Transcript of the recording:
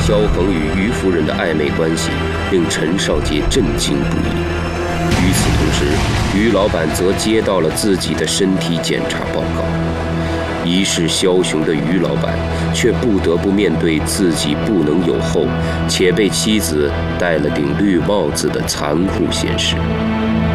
萧恒与于夫人的暧昧关系令陈少杰震惊不已。与此同时，于老板则接到了自己的身体检查报告。一世枭雄的于老板却不得不面对自己不能有后，且被妻子戴了顶绿帽子的残酷现实。